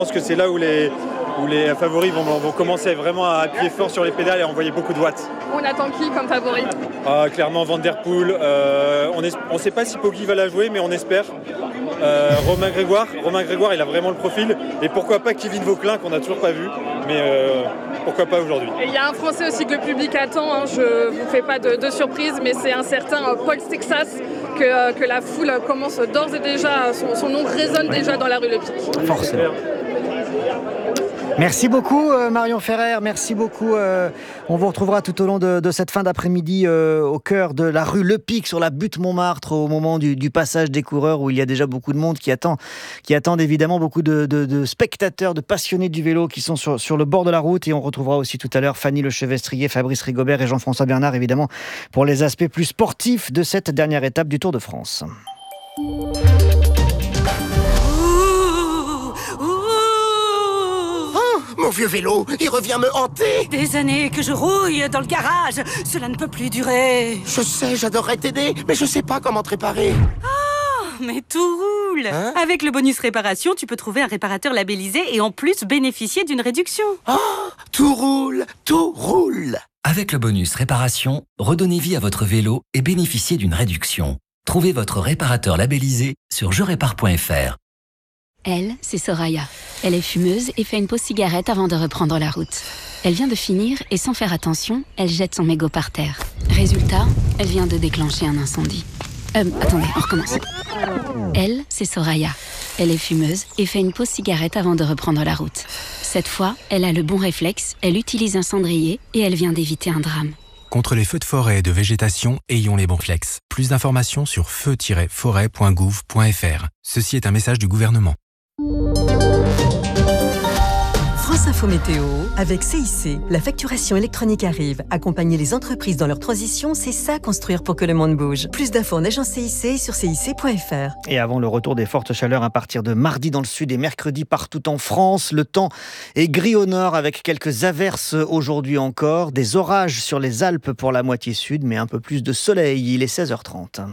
pense que c'est là où les favoris vont commencer vraiment à appuyer fort sur les pédales et à envoyer beaucoup de watts. On attend qui comme favori? Clairement Van Der Poel. On ne sait pas si Poggi va la jouer, mais on espère. Romain Grégoire, il a vraiment le profil. Et pourquoi pas Kevin Vauquelin, qu'on n'a toujours pas vu. Mais pourquoi pas aujourd'hui. Et il y a un Français aussi que le public attend. Je ne vous fais pas de surprise, mais c'est un certain Paul Stexas que la foule commence d'ores et déjà. Son nom résonne déjà dans la rue Le Pic. Forcément. Merci beaucoup Marion Ferrer, merci beaucoup. On vous retrouvera tout au long de cette fin d'après-midi au cœur de la rue Le Pic sur la butte Montmartre au moment du passage des coureurs où il y a déjà beaucoup de monde qui attendent évidemment beaucoup de spectateurs, de passionnés du vélo qui sont sur le bord de la route, et on retrouvera aussi tout à l'heure Fanny Lechevestrier, Fabrice Rigobert et Jean-François Bernard évidemment pour les aspects plus sportifs de cette dernière étape du Tour de France. Mon vieux vélo, il revient me hanter. Des années que je rouille dans le garage. Cela ne peut plus durer. Je sais, j'adorerais t'aider, mais je sais pas comment te réparer. Mais tout roule. Avec le bonus réparation, tu peux trouver un réparateur labellisé et en plus bénéficier d'une réduction. Tout roule, tout roule. Avec le bonus réparation, redonnez vie à votre vélo et bénéficiez d'une réduction. Trouvez votre réparateur labellisé sur jerépare.fr. Elle, c'est Soraya. Elle est fumeuse et fait une pause cigarette avant de reprendre la route. Elle vient de finir et sans faire attention, elle jette son mégot par terre. Résultat, elle vient de déclencher un incendie. Attendez, on recommence. Elle, c'est Soraya. Elle est fumeuse et fait une pause cigarette avant de reprendre la route. Cette fois, elle a le bon réflexe, elle utilise un cendrier et elle vient d'éviter un drame. Contre les feux de forêt et de végétation, ayons les bons réflexes. Plus d'informations sur feu-forêt.gouv.fr. Ceci est un message du gouvernement. France Info Météo, avec CIC, la facturation électronique arrive. Accompagner les entreprises dans leur transition, c'est ça construire pour que le monde bouge. Plus d'infos en agence CIC sur cic.fr. Et avant le retour des fortes chaleurs à partir de mardi dans le sud et mercredi partout en France, le temps est gris au nord avec quelques averses aujourd'hui encore, des orages sur les Alpes pour la moitié sud, mais un peu plus de soleil. Il est 16h30.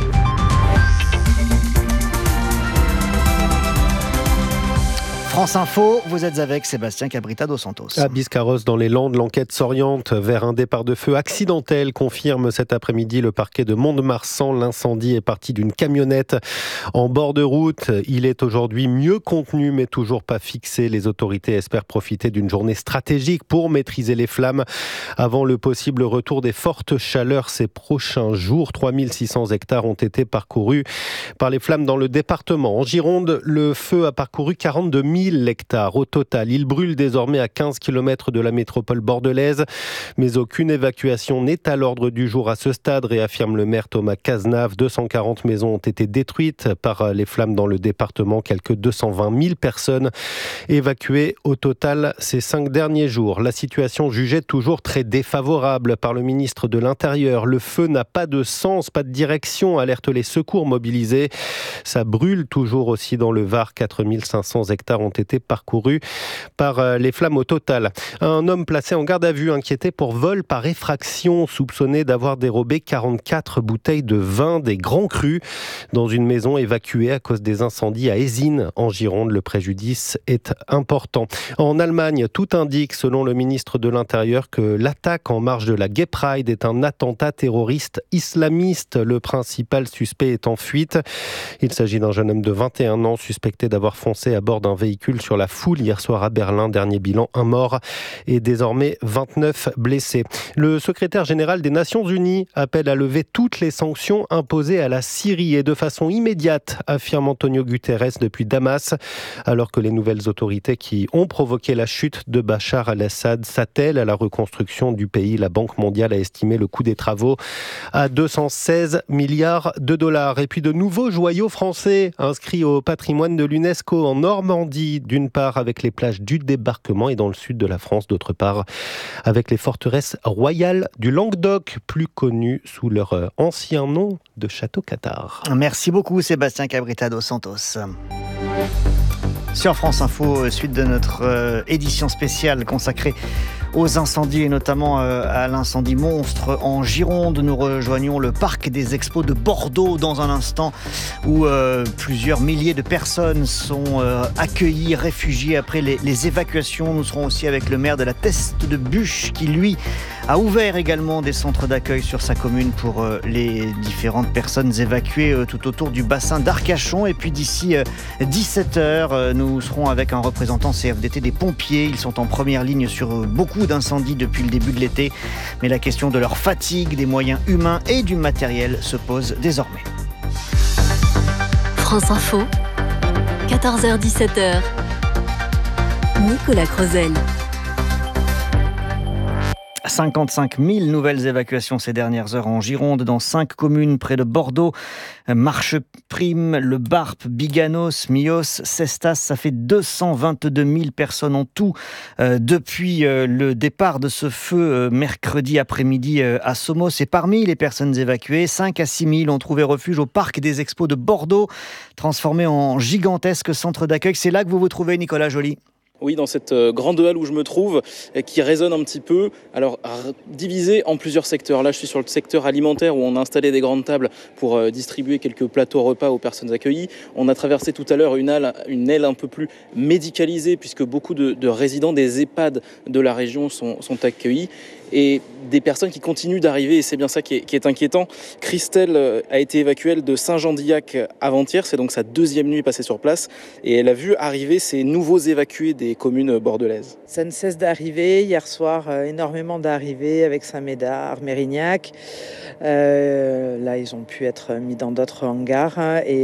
France Info, vous êtes avec Sébastien Cabrita dos Santos. À Biscarrosse, dans les Landes, l'enquête s'oriente vers un départ de feu accidentel, confirme cet après-midi le parquet de Mont-de-Marsan. L'incendie est parti d'une camionnette en bord de route. Il est aujourd'hui mieux contenu, mais toujours pas fixé. Les autorités espèrent profiter d'une journée stratégique pour maîtriser les flammes avant le possible retour des fortes chaleurs ces prochains jours. 3600 hectares ont été parcourus par les flammes dans le département. En Gironde, le feu a parcouru 42 000 hectares au total. Il brûle désormais à 15 km de la métropole bordelaise, mais aucune évacuation n'est à l'ordre du jour à ce stade, réaffirme le maire Thomas Cazenave. 240 maisons ont été détruites par les flammes dans le département, quelques 220 000 personnes évacuées au total ces 5 derniers jours. La situation jugée toujours très défavorable par le ministre de l'Intérieur. Le feu n'a pas de sens, pas de direction, alertent les secours mobilisés. Ça brûle toujours aussi dans le Var. 4500 hectares ont été parcourus par les flammes au total. Un homme placé en garde à vue inquiété pour vol par effraction, soupçonné d'avoir dérobé 44 bouteilles de vin des grands crus dans une maison évacuée à cause des incendies à Ézines en Gironde. Le préjudice est important. En Allemagne, tout indique, selon le ministre de l'Intérieur, que l'attaque en marge de la Gay Pride est un attentat terroriste islamiste. Le principal suspect est en fuite. Il s'agit d'un jeune homme de 21 ans suspecté d'avoir foncé à bord d'un véhicule sur la foule hier soir à Berlin. Dernier bilan, 1 mort et désormais 29 blessés. Le secrétaire général des Nations Unies appelle à lever toutes les sanctions imposées à la Syrie et de façon immédiate, affirme Antonio Guterres depuis Damas, alors que les nouvelles autorités qui ont provoqué la chute de Bachar al-Assad s'attellent à la reconstruction du pays. La Banque mondiale a estimé le coût des travaux à 216 milliards de dollars. Et puis de nouveaux joyaux français inscrits au patrimoine de l'UNESCO en Normandie, d'une part avec les plages du débarquement et dans le sud de la France, d'autre part avec les forteresses royales du Languedoc, plus connues sous leur ancien nom de Château Cathare. Merci beaucoup Sébastien Cabrita dos Santos. Sur France Info, suite de notre édition spéciale consacrée aux incendies et notamment à l'incendie monstre en Gironde. Nous rejoignons le parc des expos de Bordeaux dans un instant où plusieurs milliers de personnes sont accueillies, réfugiées après les évacuations. Nous serons aussi avec le maire de la Teste de Buch qui, lui, a ouvert également des centres d'accueil sur sa commune pour les différentes personnes évacuées tout autour du bassin d'Arcachon. Et puis d'ici 17h, nous serons avec un représentant CFDT des pompiers. Ils sont en première ligne sur beaucoup d'incendies depuis le début de l'été. Mais la question de leur fatigue, des moyens humains et du matériel se pose désormais. France Info, 14h-17h. Nicolas Crozel. 55 000 nouvelles évacuations ces dernières heures en Gironde, dans 5 communes près de Bordeaux. Marcheprime, Le Barp, Biganos, Mios, Cestas, ça fait 222 000 personnes en tout depuis le départ de ce feu mercredi après-midi à Somos. Et parmi les personnes évacuées, 5 à 6 000 ont trouvé refuge au parc des expos de Bordeaux, transformé en gigantesque centre d'accueil. C'est là que vous vous trouvez, Nicolas Joly? Oui, dans cette grande halle où je me trouve, qui résonne un petit peu, alors divisée en plusieurs secteurs. Là, je suis sur le secteur alimentaire où on a installé des grandes tables pour distribuer quelques plateaux repas aux personnes accueillies. On a traversé tout à l'heure une aile un peu plus médicalisée puisque beaucoup de résidents des EHPAD de la région sont accueillis. Et des personnes qui continuent d'arriver, et c'est bien ça qui est inquiétant. Christelle a été évacuée de Saint-Jean-d'Illac avant-hier, c'est donc sa 2e nuit passée sur place, et elle a vu arriver ces nouveaux évacués des communes bordelaises. Ça ne cesse d'arriver. Hier soir, énormément d'arrivées avec Saint-Médard, Mérignac. Là, ils ont pu être mis dans d'autres hangars,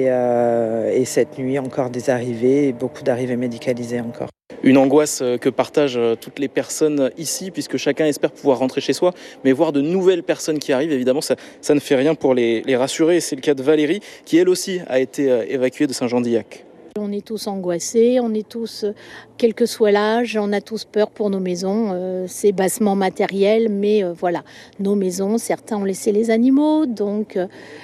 et cette nuit, encore des arrivées, et beaucoup d'arrivées médicalisées encore. Une angoisse que partagent toutes les personnes ici, puisque chacun espère pouvoir rentrer chez soi. Mais voir de nouvelles personnes qui arrivent, évidemment, ça ne fait rien pour les rassurer. Et c'est le cas de Valérie, qui elle aussi a été évacuée de Saint-Jean-d'Illac. On est tous angoissés, on est tous, quel que soit l'âge, on a tous peur pour nos maisons. C'est bassement matériel, mais voilà, nos maisons, certains ont laissé les animaux, donc...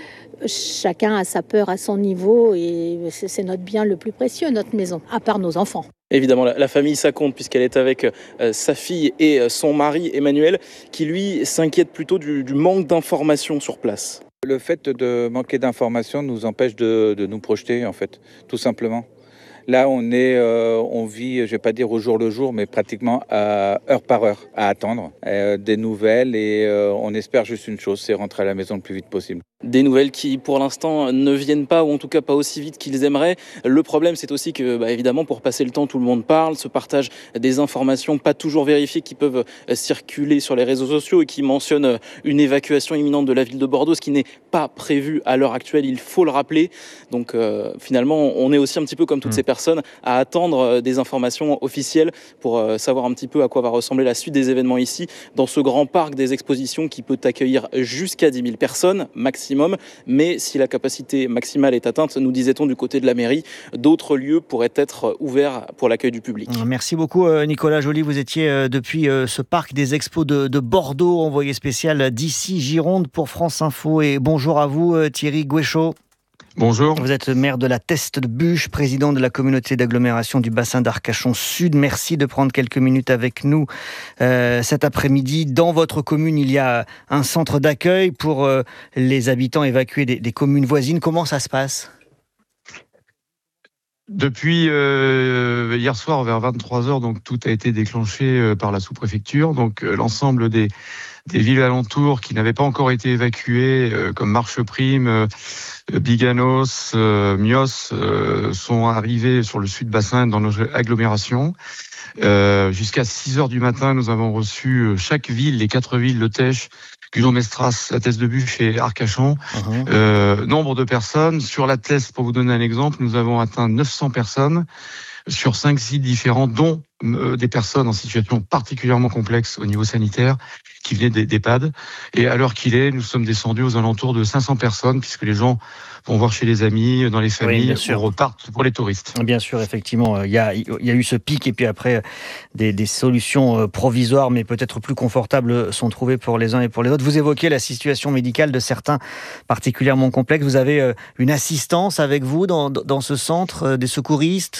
Chacun a sa peur à son niveau et c'est notre bien le plus précieux, notre maison, à part nos enfants. Évidemment, la famille, ça compte puisqu'elle est avec sa fille et son mari Emmanuel qui, lui, s'inquiète plutôt du manque d'informations sur place. Le fait de manquer d'informations nous empêche de nous projeter, en fait, tout simplement. Là, on vit, je ne vais pas dire au jour le jour, mais pratiquement heure par heure, à attendre des nouvelles et on espère juste une chose, c'est rentrer à la maison le plus vite possible. Des nouvelles qui, pour l'instant, ne viennent pas, ou en tout cas pas aussi vite qu'ils aimeraient. Le problème, c'est aussi que, évidemment, pour passer le temps, tout le monde parle, se partage des informations pas toujours vérifiées qui peuvent circuler sur les réseaux sociaux et qui mentionnent une évacuation imminente de la ville de Bordeaux, ce qui n'est pas prévu à l'heure actuelle, il faut le rappeler. Donc, finalement, on est aussi un petit peu comme toutes ces personnes à attendre des informations officielles pour savoir un petit peu à quoi va ressembler la suite des événements ici, dans ce grand parc des expositions qui peut accueillir jusqu'à 10 000 personnes, maximum. Mais si la capacité maximale est atteinte, nous disait-on du côté de la mairie, d'autres lieux pourraient être ouverts pour l'accueil du public. Merci beaucoup Nicolas Joly, vous étiez depuis ce parc des expos de Bordeaux, envoyé spécial d'ici Gironde pour France Info, et bonjour à vous Thierry Gouéchaud. Bonjour. Vous êtes maire de la Teste de Buch, président de la communauté d'agglomération du bassin d'Arcachon Sud. Merci de prendre quelques minutes avec nous cet après-midi. Dans votre commune, il y a un centre d'accueil pour les habitants évacués des communes voisines. Comment ça se passe ? Depuis hier soir vers 23h, donc tout a été déclenché par la sous-préfecture. Donc l'ensemble des villes alentours qui n'avaient pas encore été évacuées, comme Marcheprime, Biganos, Mios, sont arrivés sur le sud-bassin dans nos agglomérations. Jusqu'à 6h du matin, nous avons reçu chaque ville, les 4 villes de Têche, Guillaume-Estras, la Teste de Buch et Arcachon. Nombre de personnes. Sur la Teste, pour vous donner un exemple, nous avons atteint 900 personnes sur 5 sites différents, dont des personnes en situation particulièrement complexe au niveau sanitaire qui venaient d'EHPAD. Et à l'heure qu'il est, nous sommes descendus aux alentours de 500 personnes puisque les gens vont voir chez les amis, dans les familles, on repart pour les touristes. Bien sûr, effectivement, il y a eu ce pic et puis après des solutions provisoires mais peut-être plus confortables sont trouvées pour les uns et pour les autres. Vous évoquez la situation médicale de certains particulièrement complexes. Vous avez une assistance avec vous dans ce centre, des secouristes ?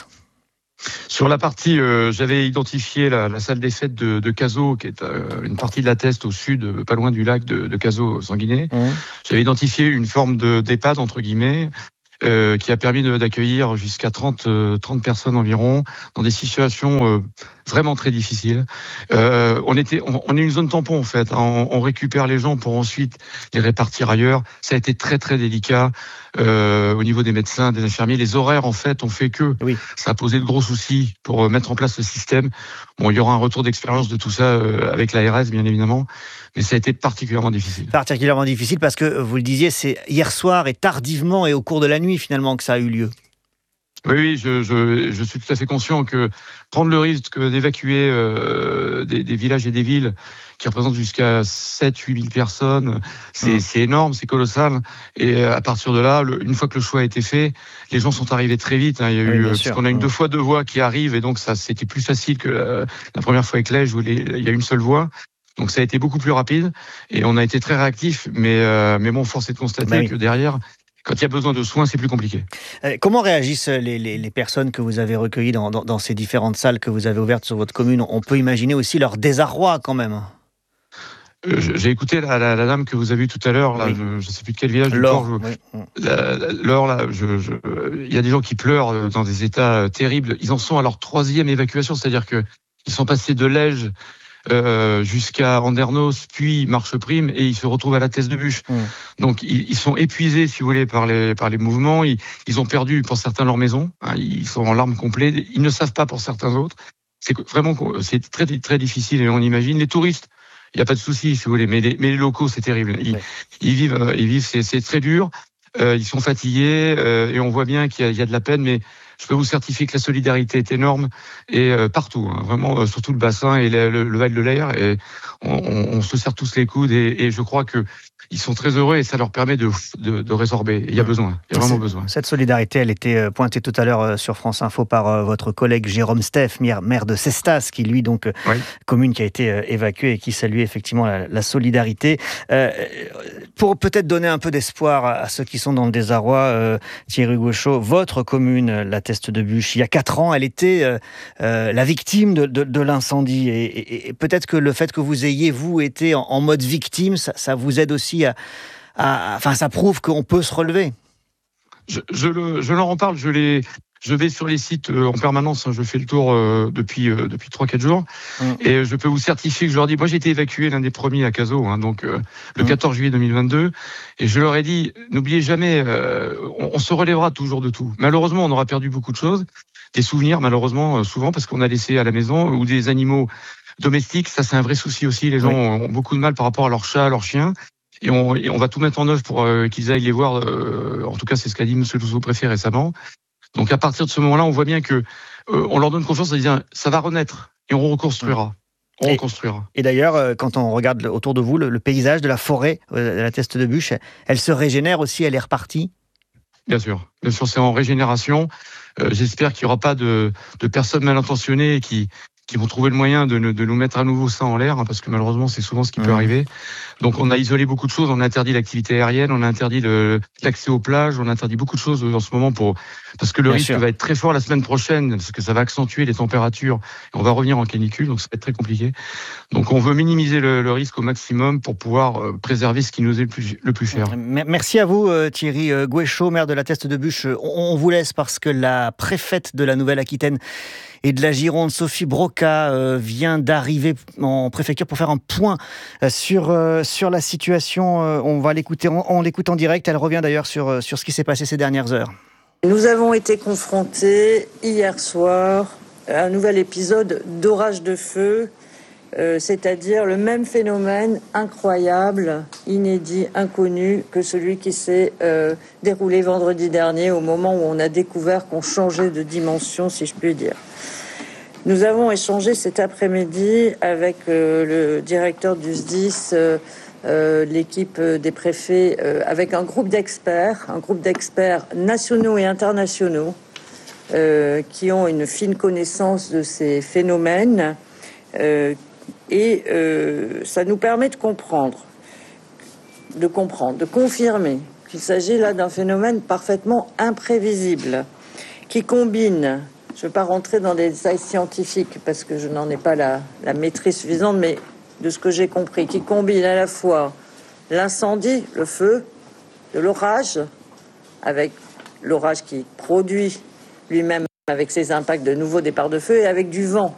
Sur la partie, j'avais identifié la salle des fêtes de Cazaux, qui est une partie de la Teste au sud, pas loin du lac de Cazaux-Sanguinet. J'avais identifié une forme d'EHPAD, entre guillemets, qui a permis d'accueillir jusqu'à 30 personnes environ, dans des situations vraiment très difficiles. On est une zone tampon, en fait. On récupère les gens pour ensuite les répartir ailleurs. Ça a été très, très délicat au niveau des médecins, des infirmiers. Les horaires, en fait, ont fait que ça a posé de gros soucis pour mettre en place le système. Bon, il y aura un retour d'expérience de tout ça avec l'ARS, bien évidemment. Mais ça a été particulièrement difficile. Particulièrement difficile parce que, vous le disiez, c'est hier soir et tardivement et au cours de la nuit, finalement, que ça a eu lieu. Oui, je suis tout à fait conscient que prendre le risque d'évacuer des villages et des villes qui représentent jusqu'à 7-8 000 personnes, c'est énorme, c'est colossal. Et à partir de là, une fois que le choix a été fait, les gens sont arrivés très vite. Il y a eu, puisqu'on a une 2 fois 2 voies qui arrivent, et donc ça, c'était plus facile que la première fois avec Lège où il y a une seule voie. Donc ça a été beaucoup plus rapide et on a été très réactifs. Mais bon, force est de constater que derrière, quand il y a besoin de soins, c'est plus compliqué. Comment réagissent les personnes que vous avez recueillies dans ces différentes salles que vous avez ouvertes sur votre commune? On peut imaginer aussi leur désarroi quand même. J'ai écouté la dame que vous avez vue tout à l'heure, là, je ne sais plus de quel village. Laure, il y a des gens qui pleurent dans des états terribles. Ils en sont à leur 3e évacuation, c'est-à-dire qu'ils sont passés de Lège jusqu'à Andernos, puis Marcheprime, et ils se retrouvent à la Teste de Buch. Donc ils sont épuisés, si vous voulez, par les mouvements. Ils ont perdu pour certains leur maison. Ils sont en larmes complètes. Ils ne savent pas pour certains autres. C'est très très difficile. Et on imagine les touristes. Il n'y a pas de souci, si vous voulez, mais les locaux, c'est terrible. Ils vivent, c'est très dur. Ils sont fatigués et on voit bien qu'il y a de la peine, mais je peux vous certifier que la solidarité est énorme et partout, vraiment, sur tout le bassin et le Val de l'Aire. Et on se serre tous les coudes et je crois que ils sont très heureux et ça leur permet de résorber. Il y a besoin, il y a vraiment besoin. Cette solidarité, elle était pointée tout à l'heure sur France Info par votre collègue Jérôme Steff, maire de Cestas, qui lui, donc, commune qui a été évacuée et qui salue effectivement la solidarité. Pour peut-être donner un peu d'espoir à ceux qui sont dans le désarroi, Thierry Gauchot, votre commune, la Teste de Buch, il y a 4 ans, elle était la victime de l'incendie. Et peut-être que le fait que vous ayez, vous, été en mode victime, ça vous aide aussi enfin, ça prouve qu'on peut se relever. Je leur en parle, je vais sur les sites en permanence, je fais le tour depuis 3-4 jours, et je peux vous certifier que je leur dis, moi j'ai été évacué l'un des premiers à Cazaux, donc le 14 juillet 2022, et je leur ai dit, n'oubliez jamais, on se relèvera toujours de tout. Malheureusement, on aura perdu beaucoup de choses, des souvenirs malheureusement, souvent parce qu'on a laissé à la maison, ou des animaux domestiques, ça c'est un vrai souci aussi, les gens ont beaucoup de mal par rapport à leurs chats, à leurs chiens. Et on va tout mettre en œuvre pour qu'ils aillent les voir. En tout cas, c'est ce qu'a dit M. le sous-préfet récemment. Donc, à partir de ce moment-là, on voit bien que on leur donne confiance en disant ça va renaître et on reconstruira. Et d'ailleurs, quand on regarde autour de vous, le paysage de la forêt de la Teste de Buch, elle se régénère aussi, elle est repartie? Bien sûr, c'est en régénération. J'espère qu'il n'y aura pas de personnes mal intentionnées qui vont trouver le moyen de nous mettre à nouveau ça en l'air, parce que malheureusement, c'est souvent ce qui peut arriver. Donc, on a isolé beaucoup de choses. On a interdit l'activité aérienne, on a interdit l'accès aux plages, on a interdit beaucoup de choses en ce moment parce que le risque va être très fort la semaine prochaine, parce que ça va accentuer les températures et on va revenir en canicule, donc ça va être très compliqué. Donc, on veut minimiser le risque au maximum pour pouvoir préserver ce qui nous est le plus cher. Merci à vous, Thierry Gauchot, maire de la Teste de Buch. On vous laisse parce que la préfète de la Nouvelle-Aquitaine et de la Gironde, Sophie Broca, vient d'arriver en préfecture pour faire un point sur la situation. On va l'écouter, on l'écoute en direct. Elle revient d'ailleurs sur ce qui s'est passé ces dernières heures. Nous avons été confrontés hier soir à un nouvel épisode d'orage de feu, c'est-à-dire le même phénomène incroyable, inédit, inconnu que celui qui s'est déroulé vendredi dernier au moment où on a découvert qu'on changeait de dimension, si je puis dire. Nous avons échangé cet après-midi avec le directeur du SDIS, l'équipe des préfets, avec un groupe d'experts nationaux et internationaux qui ont une fine connaissance de ces phénomènes et ça nous permet de confirmer qu'il s'agit là d'un phénomène parfaitement imprévisible qui combine je ne veux pas rentrer dans des détails scientifiques parce que je n'en ai pas la maîtrise suffisante, mais de ce que j'ai compris, qui combine à la fois l'incendie, le feu, de l'orage, avec l'orage qui produit lui-même avec ses impacts de nouveaux départs de feu et avec du vent.